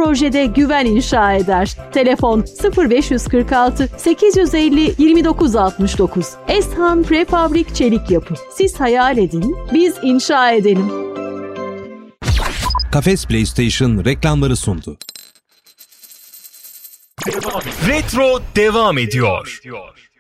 projede güven inşa eder. Telefon 0546 850 2969. Eshan Prefabrik Çelik Yapı. Siz hayal edin, biz inşa edelim. Kafes PlayStation reklamları sundu. Retro devam ediyor.